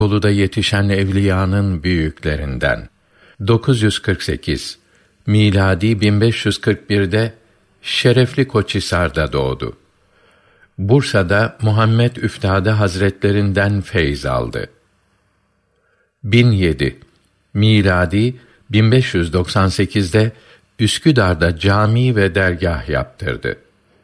Anadolu'da yetişen evliyanın büyüklerinden. 948 miladi 1541'de Şerefli Koçhisar'da doğdu. Bursa'da Muhammed Üftade Hazretlerinden feyz aldı. 1007 miladi 1598'de Üsküdar'da cami ve dergâh yaptırdı.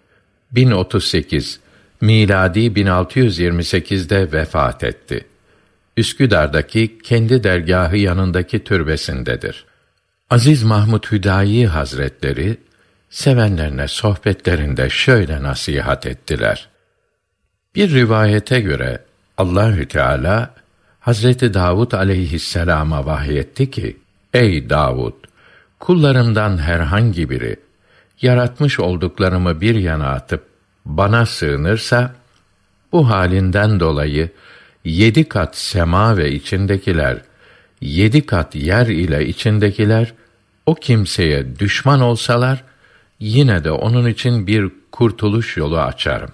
1038 miladi 1628'de vefat etti. Üsküdar'daki kendi dergâhı yanındaki türbesindedir. Aziz Mahmud Hüdayi Hazretleri sevenlerine sohbetlerinde şöyle nasihat ettiler. Bir rivayete göre Allahü Teala Hazreti Davud aleyhisselama vahyetti ki: Ey Davud, kullarımdan herhangi biri yaratmış olduklarımı bir yana atıp bana sığınırsa, bu halinden dolayı 7 kat sema ve içindekiler, 7 kat yer ile içindekiler o kimseye düşman olsalar, yine de onun için bir kurtuluş yolu açarım.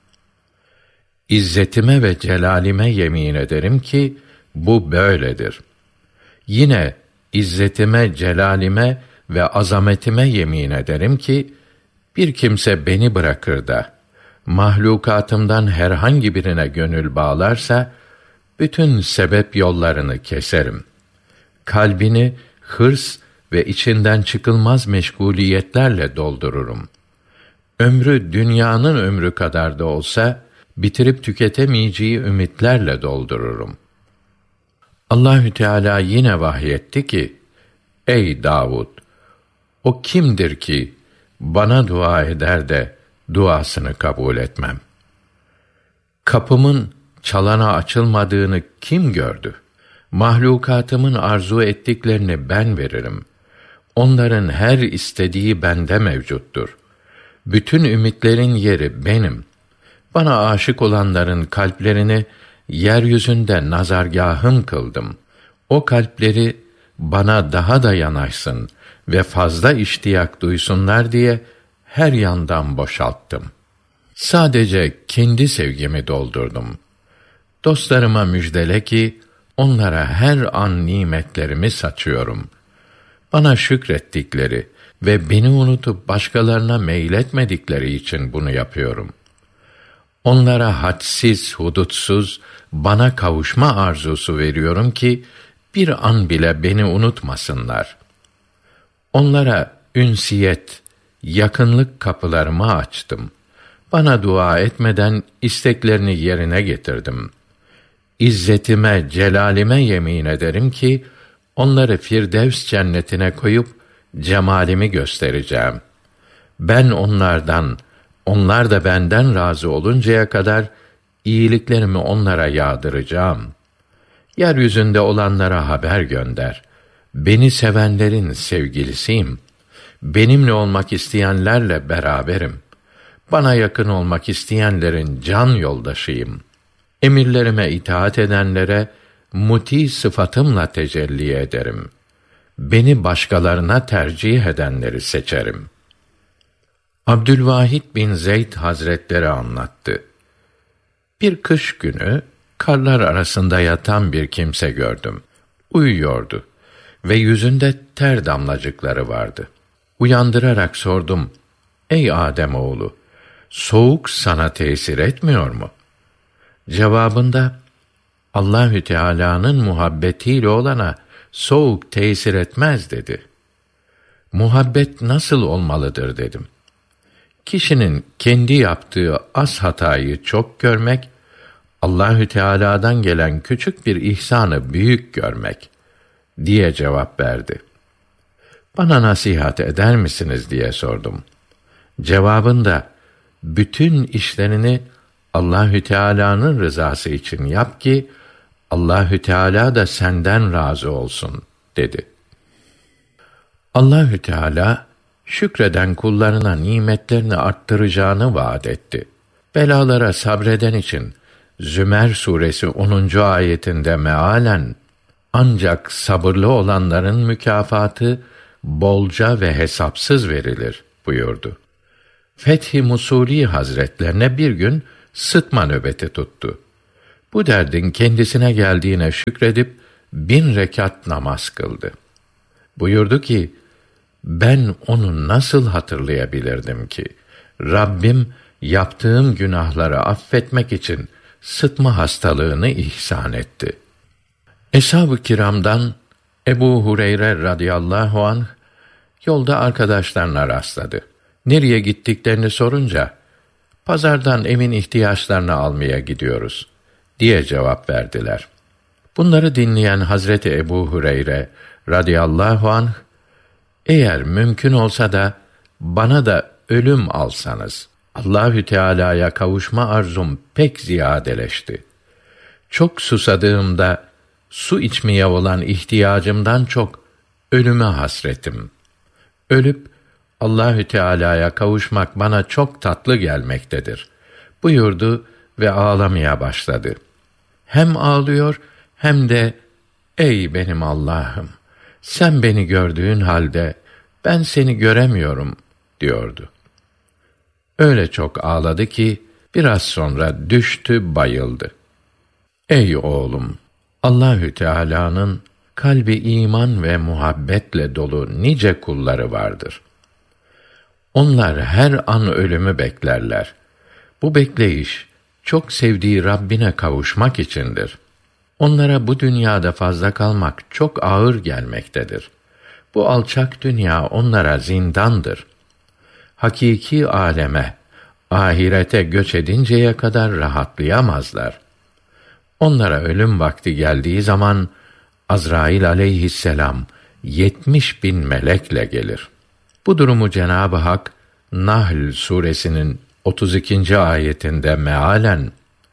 İzzetime ve celalime yemin ederim ki bu böyledir. Yine izzetime, celalime ve azametime yemin ederim ki bir kimse beni bırakır da mahlukatımdan herhangi birine gönül bağlarsa, bütün sebep yollarını keserim. Kalbini hırs ve içinden çıkılmaz meşguliyetlerle doldururum. Ömrü dünyanın ömrü kadar da olsa bitirip tüketemeyeceği ümitlerle doldururum. Allahü Teala yine vahyetti ki: Ey Davud, o kimdir ki bana dua eder de duasını kabul etmem? Kapımın çalana açılmadığını kim gördü? Mahlukatımın arzu ettiklerini ben veririm. Onların her istediği bende mevcuttur. Bütün ümitlerin yeri benim. Bana aşık olanların kalplerini yeryüzünde nazargâhım kıldım. O kalpleri bana daha da yanaşsın ve fazla iştiyak duysunlar diye her yandan boşalttım. Sadece kendi sevgimi doldurdum. Dostlarıma müjdele ki onlara her an nimetlerimi saçıyorum. Bana şükrettikleri ve beni unutup başkalarına meyletmedikleri için bunu yapıyorum. Onlara hadsiz, hudutsuz, bana kavuşma arzusu veriyorum ki bir an bile beni unutmasınlar. Onlara ünsiyet, yakınlık kapılarımı açtım. Bana dua etmeden isteklerini yerine getirdim. İzzetime, celalime yemin ederim ki onları Firdevs cennetine koyup cemalimi göstereceğim. Ben onlardan, onlar da benden razı oluncaya kadar iyiliklerimi onlara yağdıracağım. Yeryüzünde olanlara haber gönder. Beni sevenlerin sevgilisiyim. Benimle olmak isteyenlerle beraberim. Bana yakın olmak isteyenlerin can yoldaşıyım. Emirlerime itaat edenlere muti sıfatımla tecelli ederim. Beni başkalarına tercih edenleri seçerim. Abdülvahid bin Zeyd Hazretleri anlattı. Bir kış günü karlar arasında yatan bir kimse gördüm. Uyuyordu ve yüzünde ter damlacıkları vardı. Uyandırarak sordum: Ey Ademoğlu, soğuk sana tesir etmiyor mu? Cevabında, Allahü Teala'nın muhabbetiyle olana soğuk tesir etmez dedi. Muhabbet nasıl olmalıdır dedim. Kişinin kendi yaptığı az hatayı çok görmek, Allahü Teala'dan gelen küçük bir ihsanı büyük görmek diye cevap verdi. Bana nasihat eder misiniz diye sordum. Cevabında, bütün işlerini Allahü Teala'nın rızası için yap ki Allahü Teala da senden razı olsun dedi. Allahü Teala şükreden kullarına nimetlerini arttıracağını vaad etti. Belalara sabreden için Zümer suresi 10. ayetinde mealen ancak sabırlı olanların mükafatı bolca ve hesapsız verilir buyurdu. Fethi Musuli Hazretlerine bir gün sıtma nöbeti tuttu. Bu derdin kendisine geldiğine şükredip 1000 rekat namaz kıldı. Buyurdu ki, ben onu nasıl hatırlayabilirdim ki? Rabbim yaptığım günahları affetmek için sıtma hastalığını ihsan etti. Eshab-ı kiramdan Ebu Hureyre radıyallahu anh yolda arkadaşlarına rastladı. Nereye gittiklerini sorunca, pazardan evin ihtiyaçlarını almaya gidiyoruz diye cevap verdiler. Bunları dinleyen Hazreti Ebu Hureyre radıyallahu anh, eğer mümkün olsa da bana da ölüm alsanız, Allahü Teala'ya kavuşma arzum pek ziyadeleşti. Çok susadığımda su içmeye olan ihtiyacımdan çok ölüme hasretim. Ölüp Allahü Teala'ya kavuşmak bana çok tatlı gelmektedir buyurdu ve ağlamaya başladı. Hem ağlıyor hem de ey benim Allah'ım, sen beni gördüğün halde ben seni göremiyorum diyordu. Öyle çok ağladı ki biraz sonra düştü, bayıldı. Ey oğlum, Allahü Teala'nın kalbi iman ve muhabbetle dolu nice kulları vardır. Onlar her an ölümü beklerler. Bu bekleyiş çok sevdiği Rabbine kavuşmak içindir. Onlara bu dünyada fazla kalmak çok ağır gelmektedir. Bu alçak dünya onlara zindandır. Hakiki aleme, ahirete göç edinceye kadar rahatlayamazlar. Onlara ölüm vakti geldiği zaman Azrail aleyhisselam 70.000 melekle gelir. Bu durumu Cenab-ı Hak Nahl suresinin 32. ayetinde mealen,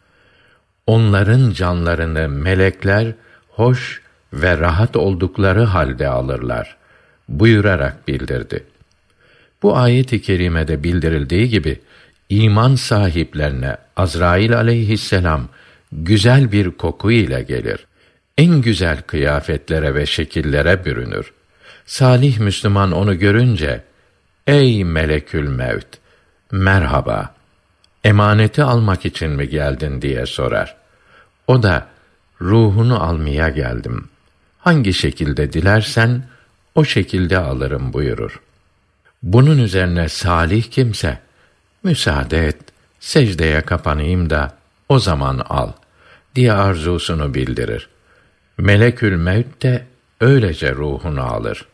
onların canlarını melekler hoş ve rahat oldukları halde alırlar buyurarak bildirdi. Bu ayet-i kerimede bildirildiği gibi iman sahiplerine Azrail aleyhisselam güzel bir koku ile gelir. En güzel kıyafetlere ve şekillere bürünür. Salih Müslüman onu görünce, ey melekül mevt, merhaba, emaneti almak için mi geldin diye sorar. O da, ruhunu almaya geldim. Hangi şekilde dilersen, o şekilde alırım buyurur. Bunun üzerine salih kimse, müsaade et, secdeye kapanayım da, o zaman al, diye arzusunu bildirir. Melekül mevt de öylece ruhunu alır.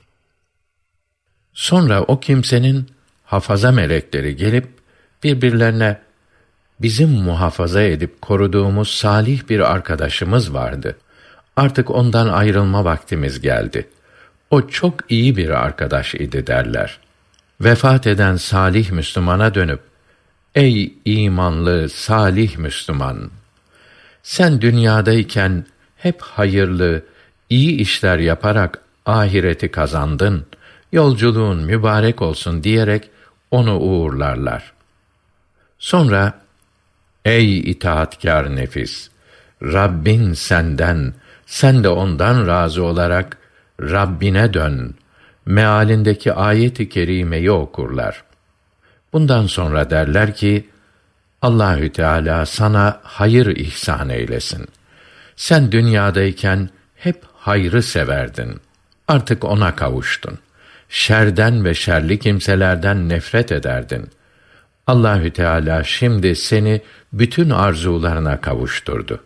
Sonra o kimsenin hafaza melekleri gelip birbirlerine, bizim muhafaza edip koruduğumuz salih bir arkadaşımız vardı. Artık ondan ayrılma vaktimiz geldi. O çok iyi bir arkadaş idi derler. Vefat eden salih Müslümana dönüp, ey imanlı salih Müslüman! Sen dünyadayken hep hayırlı, iyi işler yaparak ahireti kazandın. Yolculuğun mübarek olsun diyerek onu uğurlarlar. Sonra, ey itaatkâr nefis! Rabbin senden, sen de ondan razı olarak Rabbine dön. Mealindeki ayet-i kerimeyi okurlar. Bundan sonra derler ki, Allahü Teala sana hayır ihsan eylesin. Sen dünyadayken hep hayrı severdin. Artık ona kavuştun. Şerden ve şerli kimselerden nefret ederdin. Allahü Teala şimdi seni bütün arzularına kavuşturdu.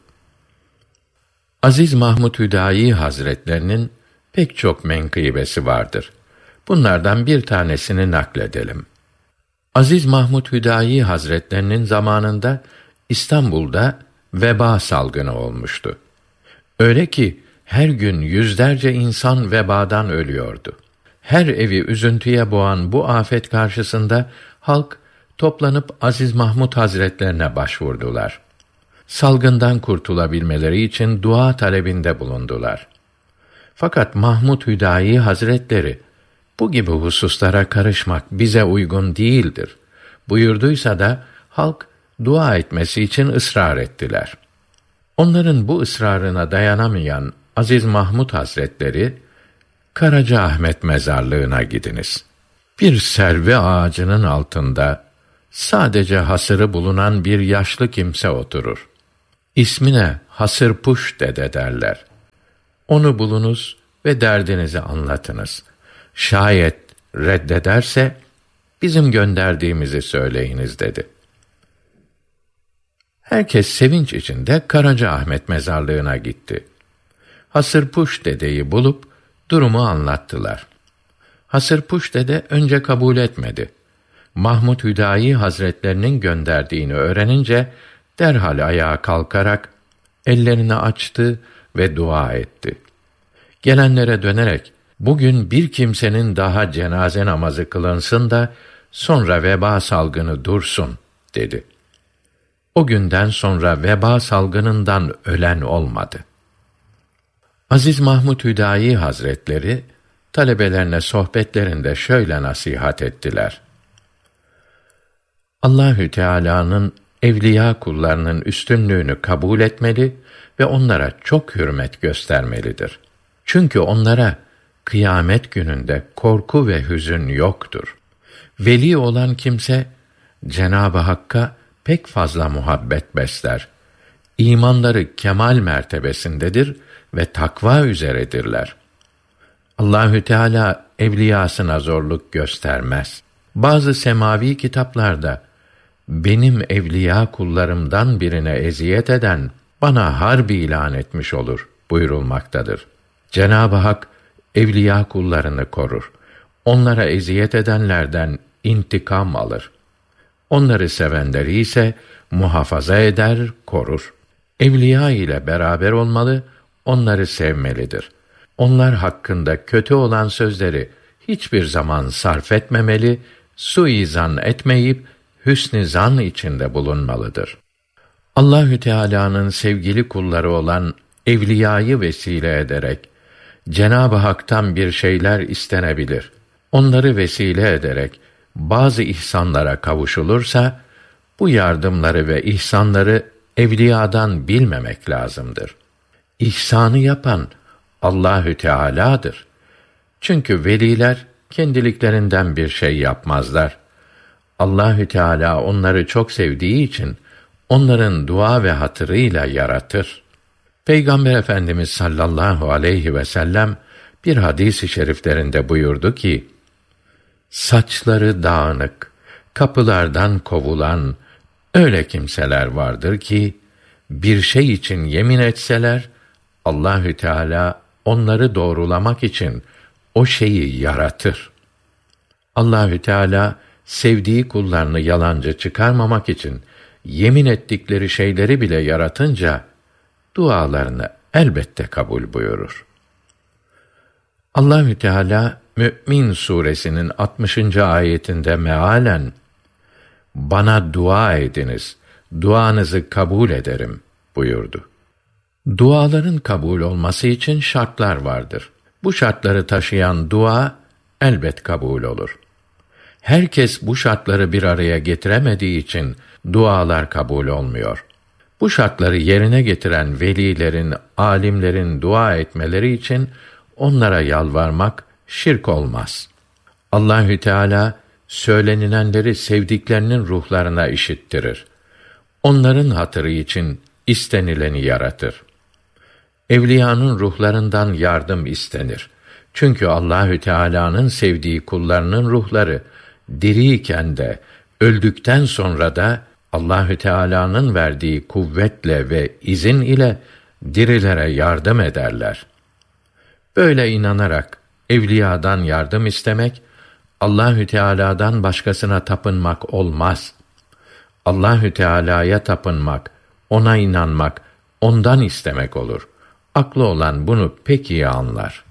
Aziz Mahmud Hüdayi Hazretlerinin pek çok menkıbesi vardır. Bunlardan bir tanesini nakledelim. Aziz Mahmud Hüdayi Hazretlerinin zamanında İstanbul'da veba salgını olmuştu. Öyle ki her gün yüzlerce insan vebadan ölüyordu. Her evi üzüntüye boğan bu afet karşısında halk toplanıp Aziz Mahmud Hazretlerine başvurdular. Salgından kurtulabilmeleri için dua talebinde bulundular. Fakat Mahmud Hüdayi Hazretleri, bu gibi hususlara karışmak bize uygun değildir buyurduysa da halk dua etmesi için ısrar ettiler. Onların bu ısrarına dayanamayan Aziz Mahmud Hazretleri, Karacaahmet mezarlığına gidiniz. Bir servi ağacının altında sadece hasırı bulunan bir yaşlı kimse oturur. İsmine Hasırpuş dede derler. Onu bulunuz ve derdinizi anlatınız. Şayet reddederse, bizim gönderdiğimizi söyleyiniz dedi. Herkes sevinç içinde Karacaahmet mezarlığına gitti. Hasırpuş dedeyi bulup durumu anlattılar. Hasırpuş dede önce kabul etmedi. Mahmud Hüdayi Hazretlerinin gönderdiğini öğrenince derhal ayağa kalkarak ellerini açtı ve dua etti. Gelenlere dönerek, bugün bir kimsenin daha cenaze namazı kılınsın da sonra veba salgını dursun dedi. O günden sonra veba salgınından ölen olmadı. Aziz Mahmud Hüdayi Hazretleri talebelerine sohbetlerinde şöyle nasihat ettiler: Allahü Teala'nın evliya kullarının üstünlüğünü kabul etmeli ve onlara çok hürmet göstermelidir. Çünkü onlara kıyamet gününde korku ve hüzün yoktur. Veli olan kimse Cenab-ı Hakk'a pek fazla muhabbet besler. İmanları kemal mertebesindedir ve takva üzeredirler. Allahü Teala evliyasına zorluk göstermez. Bazı semavi kitaplarda benim evliya kullarımdan birine eziyet eden bana harp ilan etmiş olur buyurulmaktadır. Cenab-ı Hak evliya kullarını korur. Onlara eziyet edenlerden intikam alır. Onları sevenleri ise muhafaza eder, korur. Evliya ile beraber olmalı, onları sevmelidir. Onlar hakkında kötü olan sözleri hiçbir zaman sarf etmemeli, suizan etmeyip hüsn-i zan içinde bulunmalıdır. Allahü Teala'nın sevgili kulları olan evliyayı vesile ederek Cenab-ı Hak'tan bir şeyler istenebilir. Onları vesile ederek bazı ihsanlara kavuşulursa, bu yardımları ve ihsanları evliyadan bilmemek lazımdır. İhsanı yapan Allahü Teala'dır. Çünkü veliler kendiliklerinden bir şey yapmazlar. Allahü Teala onları çok sevdiği için onların dua ve hatırıyla yaratır. Peygamber Efendimiz sallallahu aleyhi ve sellem bir hadis-i şeriflerinde buyurdu ki: saçları dağınık, kapılardan kovulan öyle kimseler vardır ki bir şey için yemin etseler Allahü Teala onları doğrulamak için o şeyi yaratır. Allahü Teala sevdiği kullarını yalancı çıkarmamak için yemin ettikleri şeyleri bile yaratınca dualarını elbette kabul buyurur. Allahü Teala Mü'min suresinin 60. ayetinde mealen bana dua ediniz, duanızı kabul ederim buyurdu. Duaların kabul olması için şartlar vardır. Bu şartları taşıyan dua elbet kabul olur. Herkes bu şartları bir araya getiremediği için dualar kabul olmuyor. Bu şartları yerine getiren velilerin, alimlerin dua etmeleri için onlara yalvarmak şirk olmaz. Allahü Teala söylenilenleri sevdiklerinin ruhlarına işittirir. Onların hatırı için istenileni yaratır. Evliyanın ruhlarından yardım istenir. Çünkü Allahü Teala'nın sevdiği kullarının ruhları diriyken de öldükten sonra da Allahü Teala'nın verdiği kuvvetle ve izin ile dirilere yardım ederler. Böyle inanarak evliyadan yardım istemek, Allahü Teala'dan başkasına tapınmak olmaz. Allahü Teala'ya tapınmak, ona inanmak, ondan istemek olur. Aklı olan bunu pek iyi anlar.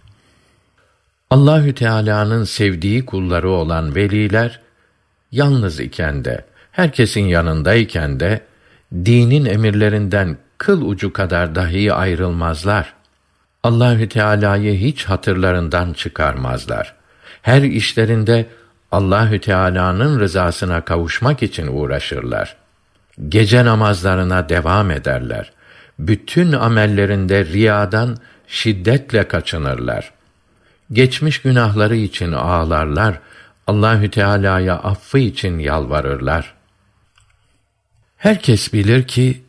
Allahü Teala'nın sevdiği kulları olan veliler yalnız iken de, herkesin yanındayken de dinin emirlerinden kıl ucu kadar dahi ayrılmazlar. Allahü Teala'yı hiç hatırlarından çıkarmazlar. Her işlerinde Allahü Teala'nın rızasına kavuşmak için uğraşırlar. Gece namazlarına devam ederler. Bütün amellerinde riyadan şiddetle kaçınırlar. Geçmiş günahları için ağlarlar. Allahü Teala'ya affı için yalvarırlar. Herkes bilir ki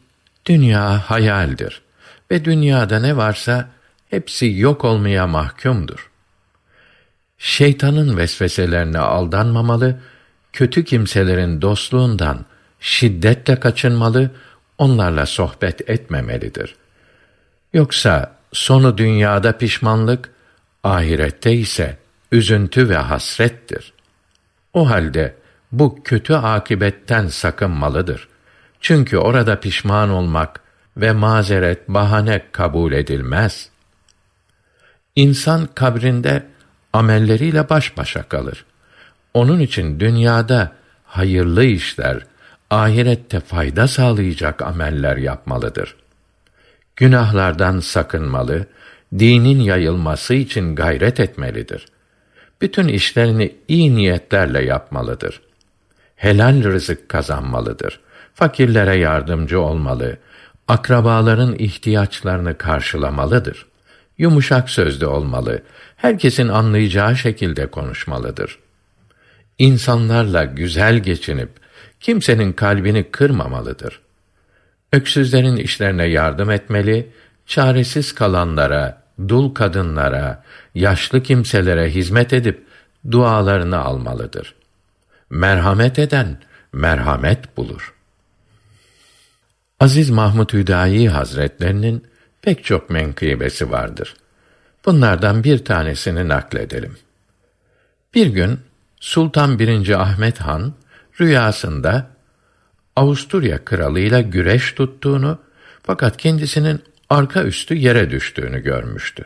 Dünya hayaldir ve dünyada ne varsa hepsi yok olmaya mahkumdur. Şeytanın vesveselerine aldanmamalı, kötü kimselerin dostluğundan şiddetle kaçınmalı, onlarla sohbet etmemelidir. Yoksa sonu dünyada pişmanlık, ahirette ise üzüntü ve hasrettir. O halde bu kötü akibetten sakınmalıdır. Çünkü orada pişman olmak ve mazeret, bahane kabul edilmez. İnsan kabrinde amelleriyle baş başa kalır. Onun için dünyada hayırlı işler, ahirette fayda sağlayacak ameller yapmalıdır. Günahlardan sakınmalı, dinin yayılması için gayret etmelidir. Bütün işlerini iyi niyetlerle yapmalıdır. Helal rızık kazanmalıdır. Fakirlere yardımcı olmalı, akrabaların ihtiyaçlarını karşılamalıdır. Yumuşak sözlü olmalı, herkesin anlayacağı şekilde konuşmalıdır. İnsanlarla güzel geçinip, kimsenin kalbini kırmamalıdır. Öksüzlerin işlerine yardım etmeli, çaresiz kalanlara, dul kadınlara, yaşlı kimselere hizmet edip, dualarını almalıdır. Merhamet eden, merhamet bulur. Aziz Mahmud Hüdayi Hazretlerinin pek çok menkıbesi vardır. Bunlardan bir tanesini nakledelim. Bir gün Sultan 1. Ahmet Han rüyasında Avusturya kralıyla güreş tuttuğunu fakat kendisinin arka üstü yere düştüğünü görmüştü.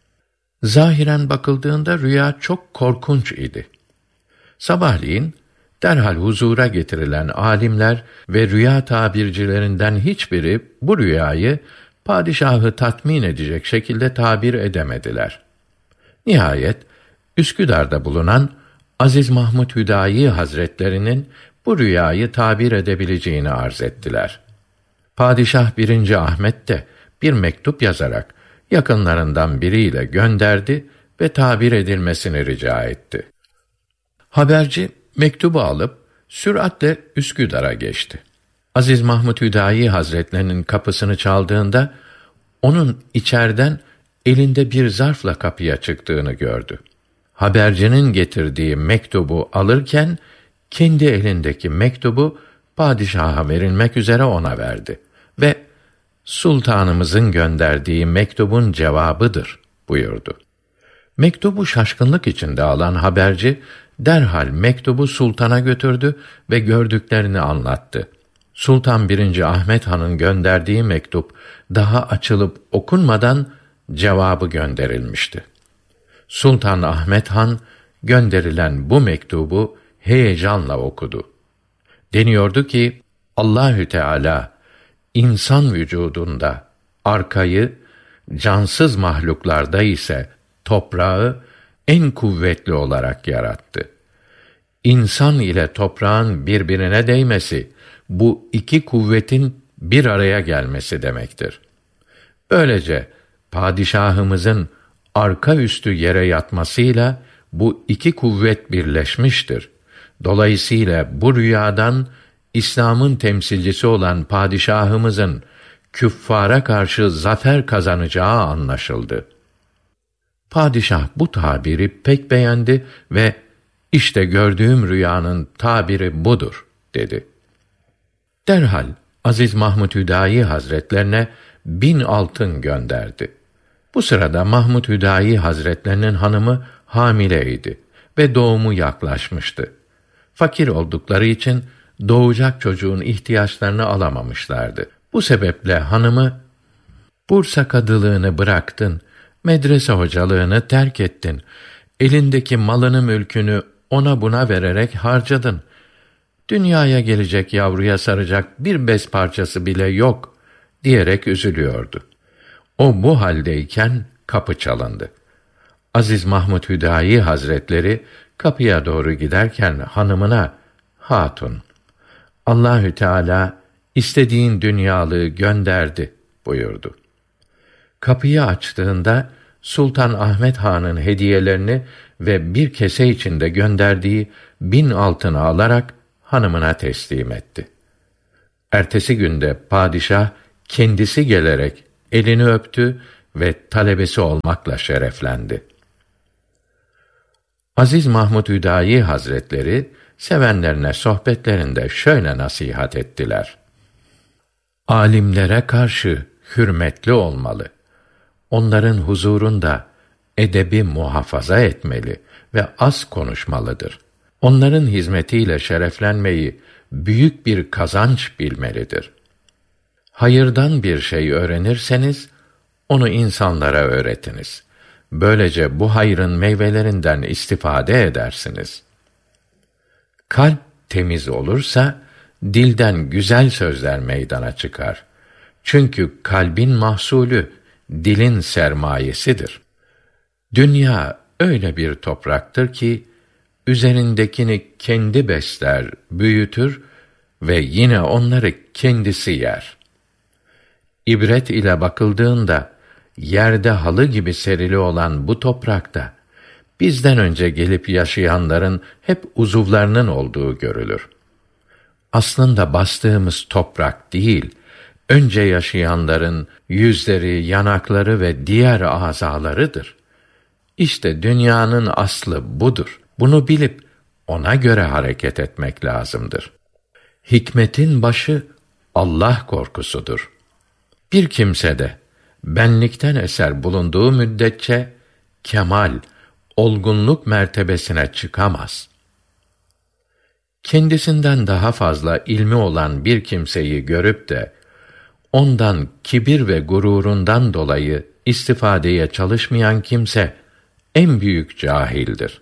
Zahiren bakıldığında rüya çok korkunç idi. Sabahleyin derhal huzura getirilen alimler ve rüya tabircilerinden hiçbiri bu rüyayı padişahı tatmin edecek şekilde tabir edemediler. Nihayet Üsküdar'da bulunan Aziz Mahmud Hüdayi Hazretlerinin bu rüyayı tabir edebileceğini arz ettiler. Padişah 1. Ahmet de bir mektup yazarak yakınlarından biriyle gönderdi ve tabir edilmesini rica etti. Haberci mektubu alıp süratle Üsküdar'a geçti. Aziz Mahmud Hüdayi Hazretlerinin kapısını çaldığında onun içeriden elinde bir zarfla kapıya çıktığını gördü. Habercinin getirdiği mektubu alırken kendi elindeki mektubu padişaha verilmek üzere ona verdi ve sultanımızın gönderdiği mektubun cevabıdır buyurdu. Mektubu şaşkınlık içinde alan haberci derhal mektubu sultana götürdü ve gördüklerini anlattı. Sultan 1. Ahmet Han'ın gönderdiği mektup daha açılıp okunmadan cevabı gönderilmişti. Sultan Ahmet Han gönderilen bu mektubu heyecanla okudu. Deniyordu ki Allahü Teala insan vücudunda arkayı, cansız mahluklarda ise toprağı en kuvvetli olarak yarattı. İnsan ile toprağın birbirine değmesi, bu iki kuvvetin bir araya gelmesi demektir. Böylece padişahımızın arka üstü yere yatmasıyla bu iki kuvvet birleşmiştir. Dolayısıyla bu rüyadan İslam'ın temsilcisi olan padişahımızın küffara karşı zafer kazanacağı anlaşıldı. Padişah bu tabiri pek beğendi ve işte gördüğüm rüyanın tabiri budur dedi. Derhal Aziz Mahmud Hüdayi Hazretlerine 1000 altın gönderdi. Bu sırada Mahmud Hüdayi Hazretlerinin hanımı hamileydi ve doğumu yaklaşmıştı. Fakir oldukları için doğacak çocuğun ihtiyaçlarını alamamışlardı. Bu sebeple hanımı, Bursa kadılığını bıraktın, medrese hocalığını terk ettin, elindeki malını mülkünü ona buna vererek harcadın. Dünyaya gelecek yavruya saracak bir bez parçası bile yok diyerek üzülüyordu. O bu haldeyken kapı çalındı. Aziz Mahmud Hüdayi Hazretleri kapıya doğru giderken hanımına, "Hatun, Allahü Teala istediğin dünyalığı gönderdi." buyurdu. Kapıyı açtığında Sultan Ahmet Han'ın hediyelerini ve bir kese içinde gönderdiği 1000 altını alarak hanımına teslim etti. Ertesi günde padişah kendisi gelerek elini öptü ve talebesi olmakla şereflendi. Aziz Mahmud Hüdayi Hazretleri sevenlerine sohbetlerinde şöyle nasihat ettiler: Alimlere karşı hürmetli olmalı. Onların huzurunda edebi muhafaza etmeli ve az konuşmalıdır. Onların hizmetiyle şereflenmeyi büyük bir kazanç bilmelidir. Hayırdan bir şey öğrenirseniz, onu insanlara öğretiniz. Böylece bu hayrın meyvelerinden istifade edersiniz. Kalp temiz olursa, dilden güzel sözler meydana çıkar. Çünkü kalbin mahsulü, dilin sermayesidir. Dünya öyle bir topraktır ki, üzerindekini kendi besler, büyütür ve yine onları kendisi yer. İbret ile bakıldığında, yerde halı gibi serili olan bu toprakta, bizden önce gelip yaşayanların hep uzuvlarının olduğu görülür. Aslında bastığımız toprak değil, önce yaşayanların yüzleri, yanakları ve diğer azalarıdır. İşte dünyanın aslı budur. Bunu bilip ona göre hareket etmek lazımdır. Hikmetin başı Allah korkusudur. Bir kimsede benlikten eser bulunduğu müddetçe kemal, olgunluk mertebesine çıkamaz. Kendisinden daha fazla ilmi olan bir kimseyi görüp de ondan kibir ve gururundan dolayı istifadeye çalışmayan kimse en büyük cahildir.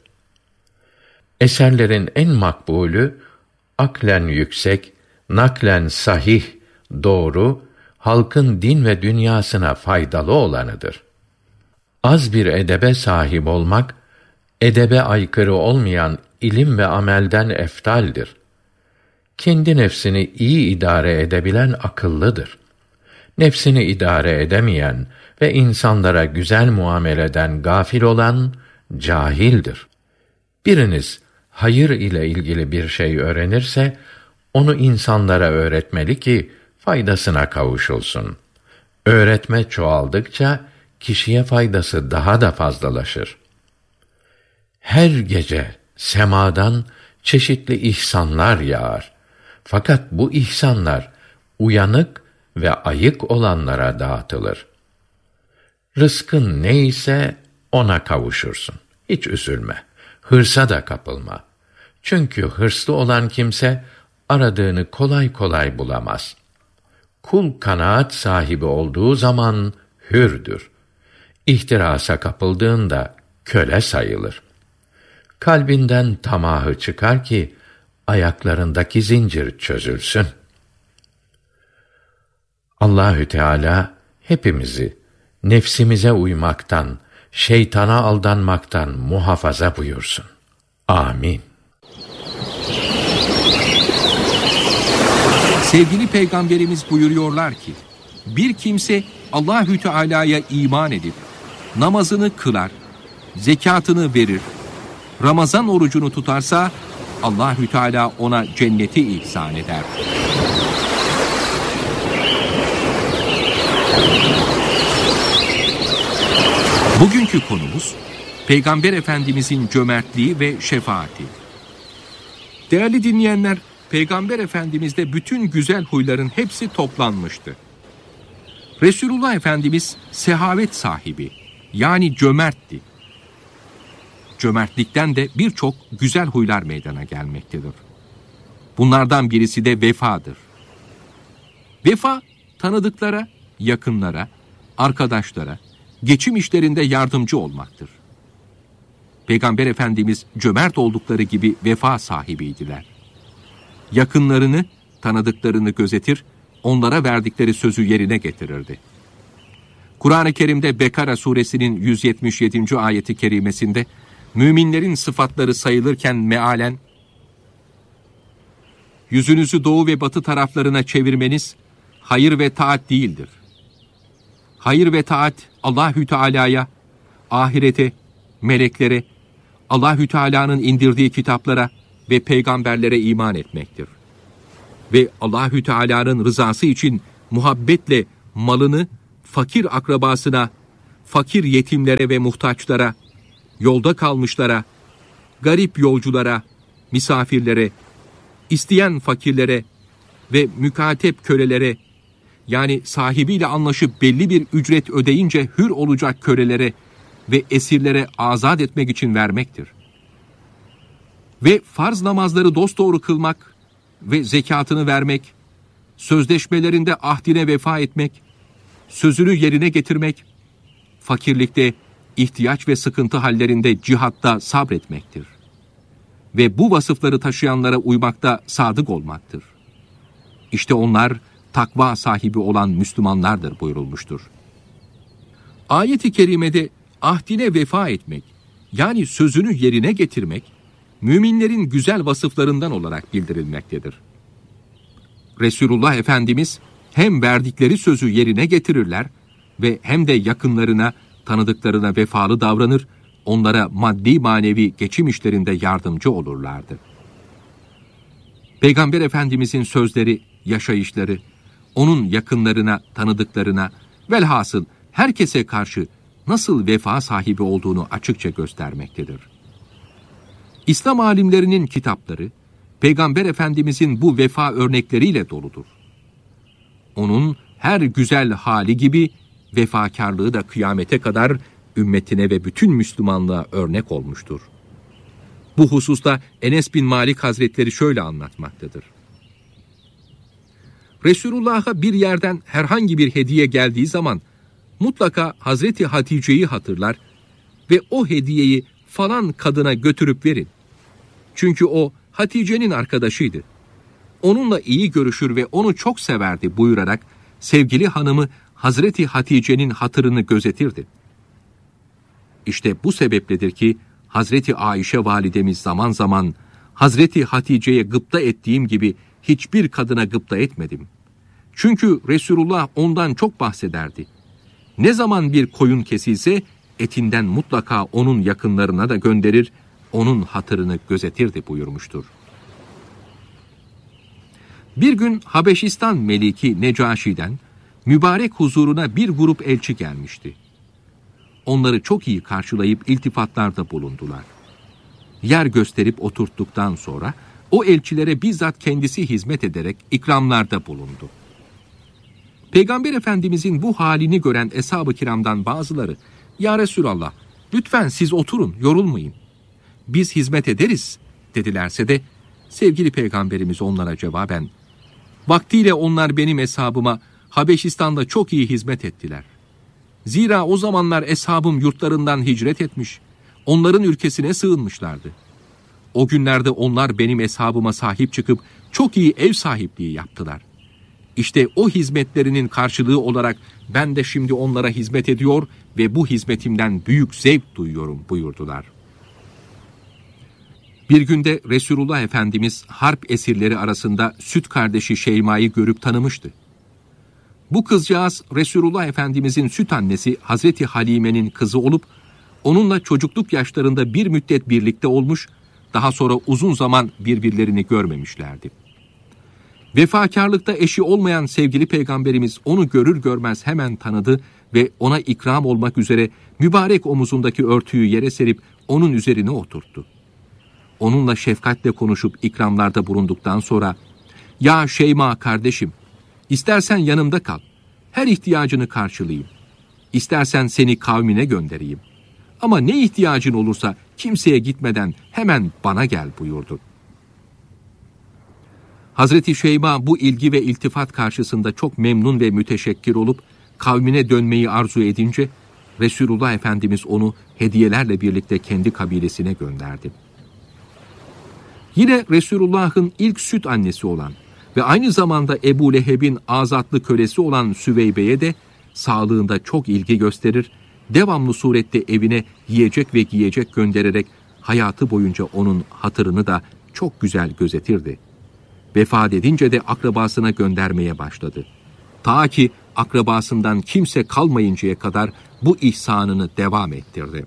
Eserlerin en makbulü aklen yüksek, naklen sahih, doğru, halkın din ve dünyasına faydalı olanıdır. Az bir edebe sahip olmak, edebe aykırı olmayan ilim ve amelden eftaldir. Kendi nefsini iyi idare edebilen akıllıdır. Nefsini idare edemeyen ve insanlara güzel muameleden gafil olan cahildir. Biriniz hayır ile ilgili bir şey öğrenirse, onu insanlara öğretmeli ki faydasına kavuşulsun. Öğretme çoğaldıkça kişiye faydası daha da fazlalaşır. Her gece semadan çeşitli ihsanlar yağar. Fakat bu ihsanlar uyanık ve ayık olanlara dağıtılır. Rızkın neyse ona kavuşursun. Hiç üzülme. Hırsa da kapılma. Çünkü hırslı olan kimse aradığını kolay kolay bulamaz. Kul kanaat sahibi olduğu zaman hürdür. İhtirasa kapıldığında köle sayılır. Kalbinden tamahı çıkar ki ayaklarındaki zincir çözülsün. Allahü Teala hepimizi nefsimize uymaktan, şeytana aldanmaktan muhafaza buyursun. Amin. Sevgili Peygamberimiz buyuruyorlar ki, bir kimse Allahü Teala'ya iman edip namazını kılar, zekatını verir, Ramazan orucunu tutarsa Allahü Teala ona cenneti ihsan eder. Bugünkü konumuz Peygamber Efendimizin cömertliği ve şefaati. Değerli dinleyenler, Peygamber Efendimiz'de bütün güzel huyların hepsi toplanmıştı. Resulullah Efendimiz sehavet sahibi, yani cömertti. Cömertlikten de birçok güzel huylar meydana gelmektedir. Bunlardan birisi de vefadır. Vefa, tanıdıklara, yakınlara, arkadaşlara, geçim işlerinde yardımcı olmaktır. Peygamber Efendimiz cömert oldukları gibi vefa sahibiydiler. Yakınlarını, tanıdıklarını gözetir, onlara verdikleri sözü yerine getirirdi. Kur'an-ı Kerim'de Bekara suresinin 177. ayeti kerimesinde müminlerin sıfatları sayılırken mealen, yüzünüzü doğu ve batı taraflarına çevirmeniz hayır ve taat değildir. Hayır ve taat Allahü Teala'ya, ahirete, meleklere, Allahü Teala'nın indirdiği kitaplara ve peygamberlere iman etmektir. Ve Allahü Teala'nın rızası için muhabbetle malını fakir akrabasına, fakir yetimlere ve muhtaçlara, yolda kalmışlara, garip yolculara, misafirlere, isteyen fakirlere ve mükatep kölelere, yani sahibiyle anlaşıp belli bir ücret ödeyince hür olacak kölelere ve esirlere azat etmek için vermektir. Ve farz namazları dosdoğru kılmak ve zekatını vermek, sözleşmelerinde ahdine vefa etmek, sözünü yerine getirmek, fakirlikte, ihtiyaç ve sıkıntı hallerinde cihatta sabretmektir. Ve bu vasıfları taşıyanlara uymakta sadık olmaktır. İşte onlar takva sahibi olan Müslümanlardır buyurulmuştur. Ayet-i kerimede ahdine vefa etmek, yani sözünü yerine getirmek, müminlerin güzel vasıflarından olarak bildirilmektedir. Resulullah Efendimiz hem verdikleri sözü yerine getirirler ve hem de yakınlarına, tanıdıklarına vefalı davranır, onlara maddi manevi geçim işlerinde yardımcı olurlardı. Peygamber Efendimizin sözleri, yaşayışları, onun yakınlarına, tanıdıklarına, velhasıl herkese karşı nasıl vefa sahibi olduğunu açıkça göstermektedir. İslam alimlerinin kitapları, Peygamber Efendimizin bu vefa örnekleriyle doludur. Onun her güzel hali gibi vefakarlığı da kıyamete kadar ümmetine ve bütün Müslümanlığa örnek olmuştur. Bu hususta Enes bin Malik Hazretleri şöyle anlatmaktadır. Resulullah'a bir yerden herhangi bir hediye geldiği zaman mutlaka Hazreti Hatice'yi hatırlar ve o hediyeyi falan kadına götürüp verin. Çünkü o Hatice'nin arkadaşıydı. Onunla iyi görüşür ve onu çok severdi buyurarak sevgili hanımı Hazreti Hatice'nin hatırını gözetirdi. İşte bu sebepledir ki Hazreti Ayşe validemiz zaman zaman Hazreti Hatice'ye gıpta ettiğim gibi hiçbir kadına gıpta etmedim. Çünkü Resulullah ondan çok bahsederdi. Ne zaman bir koyun kesilse etinden mutlaka onun yakınlarına da gönderir, onun hatırını gözetirdi buyurmuştur. Bir gün Habeşistan Meliki Necaşi'den mübarek huzuruna bir grup elçi gelmişti. Onları çok iyi karşılayıp iltifatlarda bulundular. Yer gösterip oturttuktan sonra o elçilere bizzat kendisi hizmet ederek ikramlarda bulundu. Peygamber Efendimizin bu halini gören eshab-ı kiramdan bazıları, "Ya Resulallah, lütfen siz oturun, yorulmayın. Biz hizmet ederiz," dedilerse de sevgili Peygamberimiz onlara cevaben, "Vaktiyle onlar benim eshabıma Habeşistan'da çok iyi hizmet ettiler. Zira o zamanlar eshabım yurtlarından hicret etmiş, onların ülkesine sığınmışlardı. O günlerde onlar benim eshabıma sahip çıkıp çok iyi ev sahipliği yaptılar. İşte o hizmetlerinin karşılığı olarak ben de şimdi onlara hizmet ediyor ve bu hizmetimden büyük zevk duyuyorum," buyurdular. Bir günde Resulullah Efendimiz harp esirleri arasında süt kardeşi Şeyma'yı görüp tanımıştı. Bu kızcağız Resulullah Efendimizin süt annesi Hazreti Halime'nin kızı olup onunla çocukluk yaşlarında bir müddet birlikte olmuş, daha sonra uzun zaman birbirlerini görmemişlerdi. Vefakarlıkta eşi olmayan sevgili Peygamberimiz onu görür görmez hemen tanıdı ve ona ikram olmak üzere mübarek omuzundaki örtüyü yere serip onun üzerine oturttu. Onunla şefkatle konuşup ikramlarda bulunduktan sonra, "Ya Şeyma kardeşim, istersen yanımda kal, her ihtiyacını karşılayayım. İstersen seni kavmine göndereyim. Ama ne ihtiyacın olursa kimseye gitmeden hemen bana gel," buyurdu. Hazreti Şeyma bu ilgi ve iltifat karşısında çok memnun ve müteşekkir olup kavmine dönmeyi arzu edince Resulullah Efendimiz onu hediyelerle birlikte kendi kabilesine gönderdi. Yine Resulullah'ın ilk süt annesi olan ve aynı zamanda Ebu Leheb'in azatlı kölesi olan Süveybe'ye de sağlığında çok ilgi gösterir, devamlı surette evine yiyecek ve giyecek göndererek hayatı boyunca onun hatırını da çok güzel gözetirdi. Vefat edince de akrabasına göndermeye başladı. Ta ki akrabasından kimse kalmayıncaya kadar bu ihsanını devam ettirdi.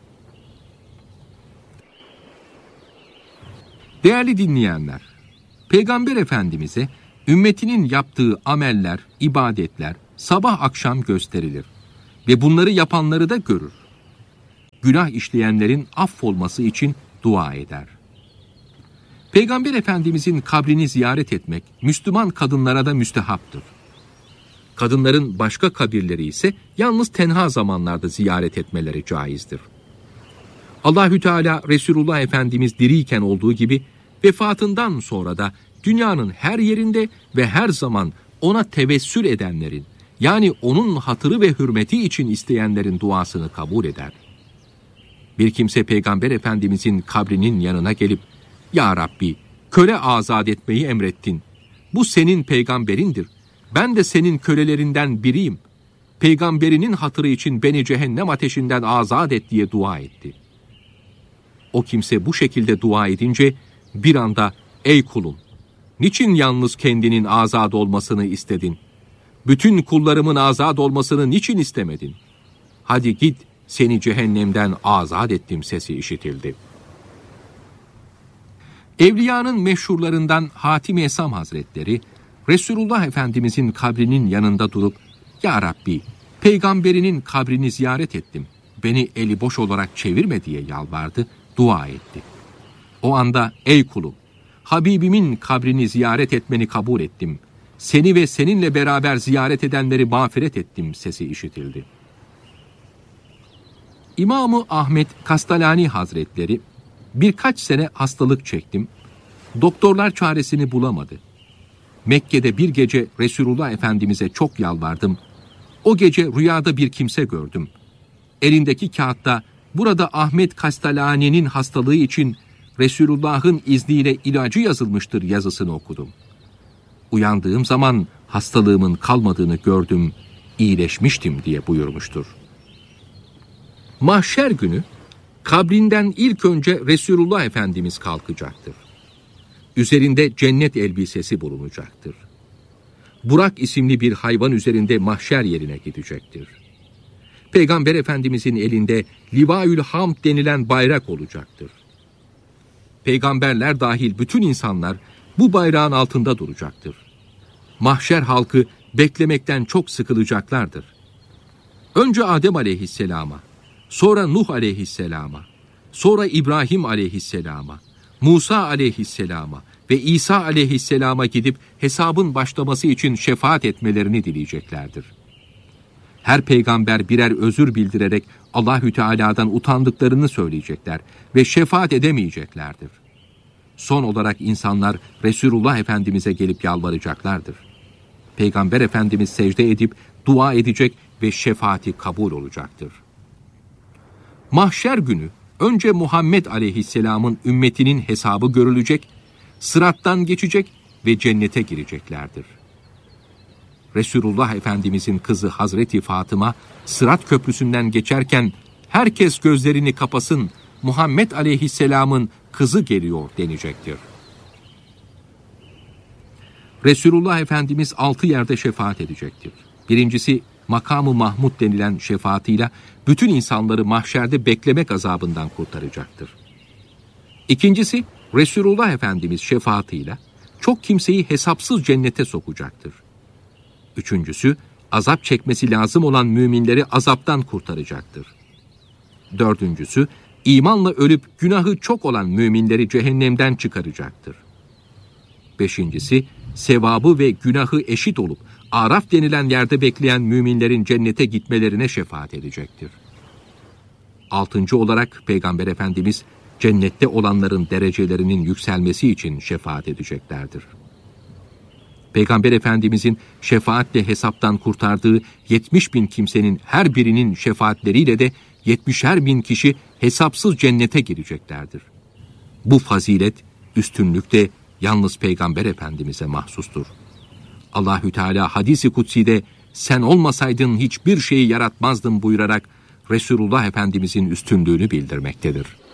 Değerli dinleyenler, Peygamber Efendimiz'e ümmetinin yaptığı ameller, ibadetler sabah akşam gösterilir ve bunları yapanları da görür. Günah işleyenlerin affolması için dua eder. Peygamber Efendimizin kabrini ziyaret etmek Müslüman kadınlara da müstehaptır. Kadınların başka kabirleri ise yalnız tenha zamanlarda ziyaret etmeleri caizdir. Allahü Teala Resulullah Efendimiz diriyken olduğu gibi vefatından sonra da dünyanın her yerinde ve her zaman ona tevessül edenlerin, yani onun hatırı ve hürmeti için isteyenlerin duasını kabul eder. Bir kimse Peygamber Efendimizin kabrinin yanına gelip, "Ya Rabbi, köle azat etmeyi emrettin. Bu senin peygamberindir. Ben de senin kölelerinden biriyim. Peygamberinin hatırı için beni cehennem ateşinden azat et" diye dua etti. O kimse bu şekilde dua edince bir anda, "Ey kulum, niçin yalnız kendinin azat olmasını istedin? Bütün kullarımın azat olmasını niçin istemedin? Hadi git, seni cehennemden azat ettim" sesi işitildi. Evliyanın meşhurlarından Hatim-i Esam Hazretleri, Resulullah Efendimizin kabrinin yanında durup, "Ya Rabbi, peygamberinin kabrini ziyaret ettim. Beni eli boş olarak çevirme" diye yalvardı, dua etti. O anda, "Ey kulum, Habibimin kabrini ziyaret etmeni kabul ettim. Seni ve seninle beraber ziyaret edenleri mağfiret ettim" sesi işitildi. İmam-ı Ahmet Kastalani Hazretleri, "Birkaç sene hastalık çektim. Doktorlar çaresini bulamadı. Mekke'de bir gece Resulullah Efendimiz'e çok yalvardım. O gece rüyada bir kimse gördüm. Elindeki kağıtta burada Ahmet Kastalani'nin hastalığı için Resulullah'ın izniyle ilacı yazılmıştır yazısını okudum. Uyandığım zaman hastalığımın kalmadığını gördüm, iyileşmiştim" diye buyurmuştur. Mahşer günü kabrinden ilk önce Resulullah Efendimiz kalkacaktır. Üzerinde cennet elbisesi bulunacaktır. Burak isimli bir hayvan üzerinde mahşer yerine gidecektir. Peygamber Efendimizin elinde Livaül Hamd denilen bayrak olacaktır. Peygamberler dahil bütün insanlar bu bayrağın altında duracaktır. Mahşer halkı beklemekten çok sıkılacaklardır. Önce Adem aleyhisselama, sonra Nuh aleyhisselama, sonra İbrahim aleyhisselama, Musa aleyhisselama ve İsa aleyhisselama gidip hesabın başlaması için şefaat etmelerini dileyeceklerdir. Her peygamber birer özür bildirerek Allahü Teala'dan utandıklarını söyleyecekler ve şefaat edemeyeceklerdir. Son olarak insanlar Resulullah Efendimiz'e gelip yalvaracaklardır. Peygamber Efendimiz secde edip dua edecek ve şefaati kabul olacaktır. Mahşer günü önce Muhammed Aleyhisselam'ın ümmetinin hesabı görülecek, sırattan geçecek ve cennete gireceklerdir. Resulullah Efendimizin kızı Hazreti Fatıma Sırat Köprüsü'nden geçerken herkes gözlerini kapasın, Muhammed Aleyhisselam'ın kızı geliyor denecektir. Resulullah Efendimiz 6 yerde şefaat edecektir. Birincisi Makam-ı Mahmud denilen şefaatiyle bütün insanları mahşerde beklemek azabından kurtaracaktır. İkincisi Resulullah Efendimiz şefaatiyle çok kimseyi hesapsız cennete sokacaktır. Üçüncüsü azap çekmesi lazım olan müminleri azaptan kurtaracaktır. Dördüncüsü imanla ölüp günahı çok olan müminleri cehennemden çıkaracaktır. Beşincisi sevabı ve günahı eşit olup Araf denilen yerde bekleyen müminlerin cennete gitmelerine şefaat edecektir. Altıncı olarak Peygamber Efendimiz cennette olanların derecelerinin yükselmesi için şefaat edeceklerdir. Peygamber Efendimizin şefaatle hesaptan kurtardığı 70.000 kimsenin her birinin şefaatleriyle de 70.000 kişi hesapsız cennete gireceklerdir. Bu fazilet, üstünlük de yalnız Peygamber Efendimiz'e mahsustur. Allahü Teala hadis-i kutsi'de "Sen olmasaydın hiçbir şeyi yaratmazdım" buyurarak Resulullah Efendimizin üstünlüğünü bildirmektedir.